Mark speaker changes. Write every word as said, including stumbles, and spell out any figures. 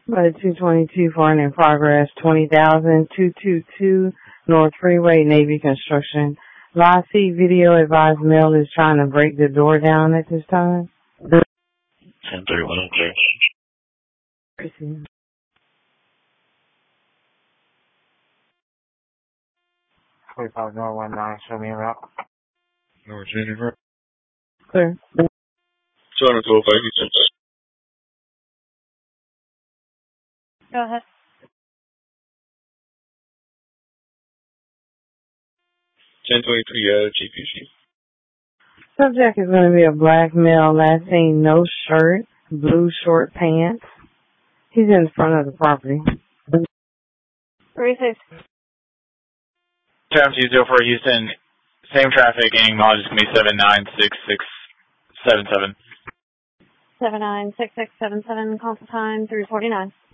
Speaker 1: But two twenty-two foreign in progress, twenty thousand two twenty-two North Freeway, Navy Construction. Live feed video advised male is trying to break the door down at this time.
Speaker 2: ten thirty-one, okay.
Speaker 3: twenty-five North one nine, show me a route.
Speaker 2: North Jennifer.
Speaker 1: Clear.
Speaker 2: two twelve, five six.
Speaker 4: Go ahead.
Speaker 2: ten twenty-three, uh, G P C.
Speaker 1: Subject is going to be a black male, last seen no shirt, blue short pants. He's in front of the property.
Speaker 4: three six.
Speaker 3: Term two zero four Houston, same traffic, gang mileage is going to be seven nine six six seven seven.
Speaker 4: seven nine six six seven seven, constant time three forty-nine.